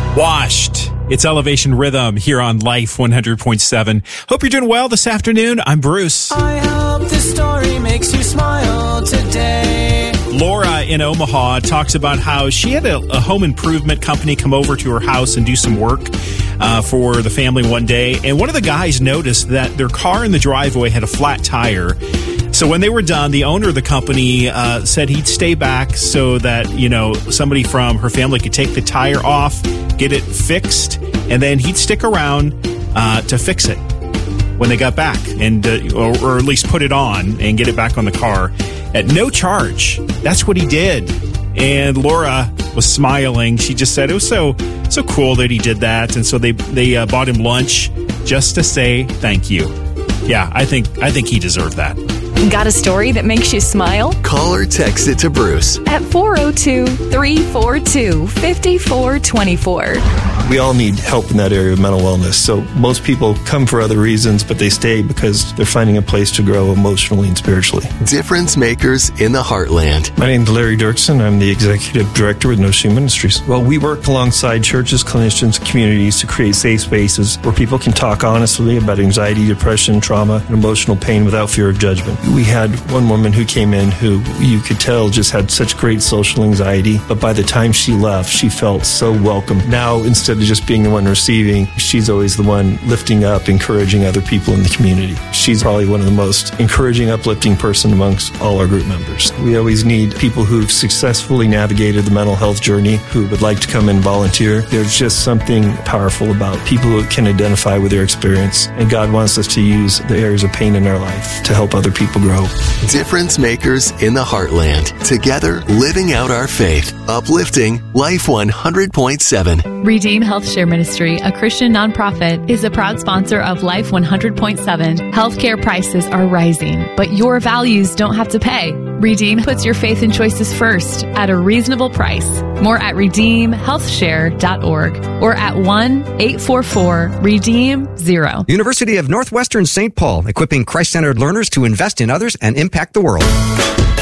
Washed. It's Elevation Rhythm here on Life 100.7. Hope you're doing well this afternoon. I'm Bruce. I hope this story makes you smile today. Laura in Omaha talks about how she had a home improvement company come over to her house and do some work for the family one day. And one of the guys noticed that their car in the driveway had a flat tire. So when they were done, the owner of the company said he'd stay back so that, somebody from her family could take the tire off, get it fixed, and then he'd stick around to fix it when they got back, and or at least put it on and get it back on the car at no charge. That's what he did. And Laura was smiling. She just said it was so cool that he did that. And so they bought him lunch just to say thank you. Yeah, I think he deserved that. Got a story that makes you smile? Call or text it to Bruce at 402-342-5424. We all need help in that area of mental wellness. So most people come for other reasons, but they stay because they're finding a place to grow emotionally and spiritually. Difference makers in the heartland. My name is Larry Dirksen. I'm the executive director with No Shame Ministries. Well, we work alongside churches, clinicians, communities to create safe spaces where people can talk honestly about anxiety, depression, trauma, and emotional pain without fear of judgment. We had one woman who came in who you could tell just had such great social anxiety, but by the time she left, she felt so welcome. Now, instead of just being the one receiving, she's always the one lifting up, encouraging other people in the community. She's probably one of the most encouraging, uplifting person amongst all our group members. We always need people who've successfully navigated the mental health journey who would like to come and volunteer. There's just something powerful about people who can identify with their experience, and God wants us to use the areas of pain in our life to help other people grow. Difference makers in the heartland. Together, living out our faith. Uplifting Life 100.7. Redeem Health Share Ministry, a Christian nonprofit, is a proud sponsor of Life 100.7. Healthcare prices are rising, but your values don't have to pay. Redeem puts your faith and choices first at a reasonable price. More at redeemhealthshare.org or at 1-844-REDEEM-0. University of Northwestern St. Paul, equipping Christ-centered learners to invest in others and impact the world.